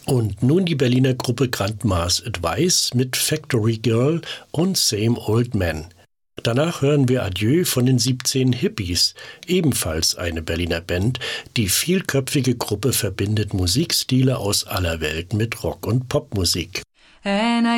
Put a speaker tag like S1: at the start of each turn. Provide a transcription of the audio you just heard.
S1: Und nun die Berliner Gruppe Grandma's Advice mit Factory Girl und Same Old Man. Danach hören wir Adieu von den 17 Hippies, ebenfalls eine Berliner Band. Die vielköpfige Gruppe verbindet Musikstile aus aller Welt mit Rock- und Popmusik.
S2: And